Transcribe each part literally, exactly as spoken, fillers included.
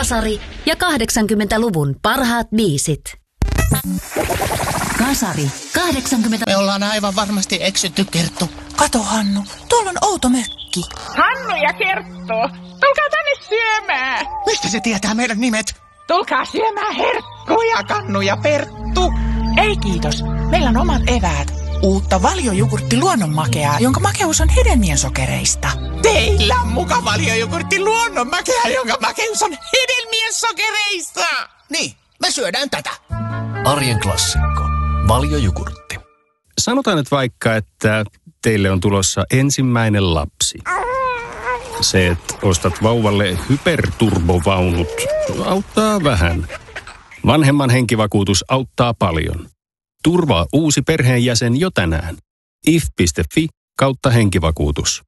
Kasari ja kahdeksankymmentäluvun parhaat biisit. Kasari kahdeksankymmentä. Me ollaan aivan varmasti eksytty, Kerttu. Kato, Hannu, tuolla on outo mökki. Hannu ja Kerttu, tulkaa tänne syömään. Mistä se tietää meidän nimet? Tulkaa syömään herkkuja, Kannu ja Perttu. Ei kiitos, meillä on omat eväät. Uutta valjojogurtti luonnonmakeaa, jonka makeus on hedelmien sokereista. Teillä on muka valjojogurtti luonnonmakeaa, jonka makeus on hedelmien sokereista. Niin, me syödään tätä. Arjen klassikko. Valjojogurtti. Sanotaan nyt vaikka, että teille on tulossa ensimmäinen lapsi. Se, että ostat vauvalle hyperturbovaunut, auttaa vähän. Vanhemman henkivakuutus auttaa paljon. Turvaa uusi perheenjäsen jo tänään. if piste fi kautta henkivakuutus.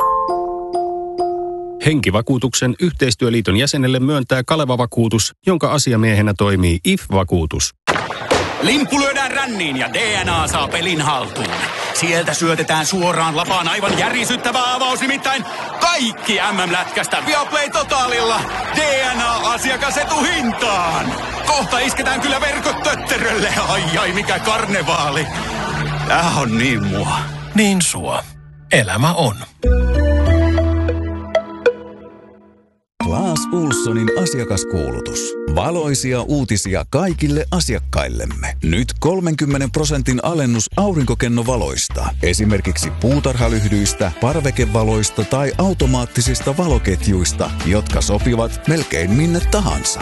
Henkivakuutuksen yhteistyöliiton jäsenelle myöntää Kaleva-vakuutus, jonka asiamiehenä toimii I F-vakuutus. Limppu lyödään ränniin ja D N A saa pelin haltuun. Sieltä syötetään suoraan lapaan aivan järisyttävä avaus, nimittäin kaikki M M-lätkästä Viaplay Totalilla D N A-asiakasetuhintaan. Kohta isketään kyllä verkot tötterölle. Ai ai, mikä karnevaali. Tää on niin mua. Niin sua. Elämä on. Claes Ohlsonin asiakaskuulutus. Valoisia uutisia kaikille asiakkaillemme. Nyt kolmenkymmenen prosentin alennus aurinkokennovaloista. Esimerkiksi puutarhalyhdyistä, parvekevaloista tai automaattisista valoketjuista, jotka sopivat melkein minne tahansa.